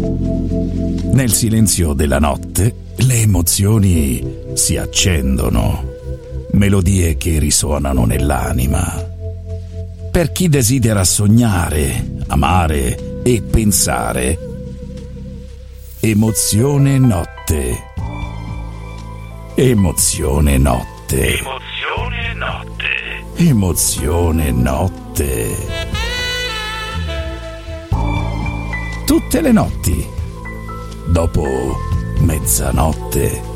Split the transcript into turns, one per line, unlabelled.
Nel silenzio della notte le emozioni si accendono, melodie che risuonano nell'anima. Per chi desidera sognare, amare e pensare, Emozione Notte. Emozione Notte.
Emozione Notte.
Emozione Notte. Tutte le notti, dopo mezzanotte.